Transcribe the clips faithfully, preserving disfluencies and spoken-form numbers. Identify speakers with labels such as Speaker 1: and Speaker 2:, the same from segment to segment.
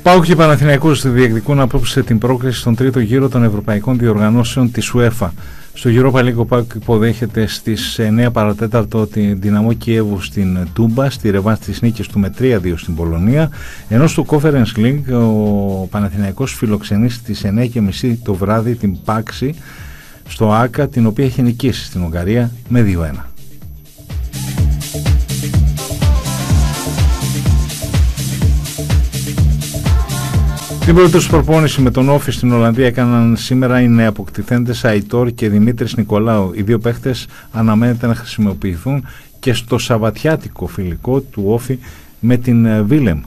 Speaker 1: ΠΑΟΚ και Παναθηναϊκός διεκδικούν απόψε την πρόκληση στον τρίτο γύρο των ευρωπαϊκών διοργανώσεων της UEFA. Στο Europa League ο ΠΑΟΚ υποδέχεται στις εννέα παρά τέταρτο την Δυναμό Κιέβου στην Τούμπα, στη ρεβάνς της νίκης του με τρία δύο στην Πολωνία, ενώ στο Conference League ο Παναθηναϊκός φιλοξενεί στις εννέα και μισή το βράδυ την Πάξη στο ΆΚΑ, την οποία έχει νικήσει στην Ουγγαρία με δύο ένα. Την πρώτη τους προπόνηση με τον Όφη στην Ολλανδία έκαναν σήμερα οι νεαποκτηθέντες Αϊτόρ και Δημήτρης Νικολάου. Οι δύο παίχτες αναμένεται να χρησιμοποιηθούν και στο σαββατιάτικο φιλικό του Όφη με την Βίλεμ.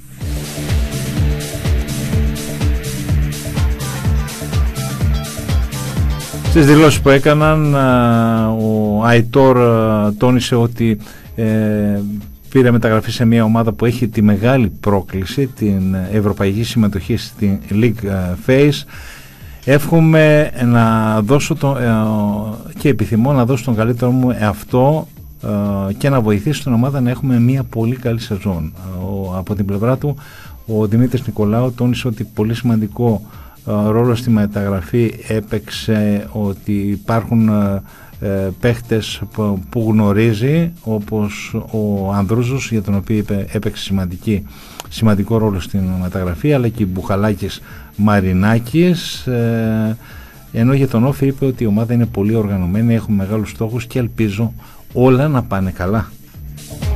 Speaker 1: Στις δηλώσεις που έκαναν, ο Αϊτόρ τόνισε ότι ε, πήρε μεταγραφή σε μια ομάδα που έχει τη μεγάλη πρόκληση, την ευρωπαϊκή συμμετοχή στην League Phase. Εύχομαι να δώσω το, και επιθυμώ να δώσω τον καλύτερο μου εαυτό και να βοηθήσω την ομάδα να έχουμε μια πολύ καλή σεζόν. Από την πλευρά του, ο Δημήτρης Νικολάου τόνισε ότι πολύ σημαντικό ρόλο στη μεταγραφή έπαιξε ότι υπάρχουν ε, παίχτες που, που γνωρίζει, όπως ο Ανδρούζος, για τον οποίο είπε, έπαιξε σημαντική, σημαντικό ρόλο στην μεταγραφή, αλλά και η Μπουχαλάκης Μαρινάκης, ε, ενώ για τον Όφη είπε ότι η ομάδα είναι πολύ οργανωμένη, έχουμε μεγάλους στόχους και ελπίζω όλα να πάνε καλά.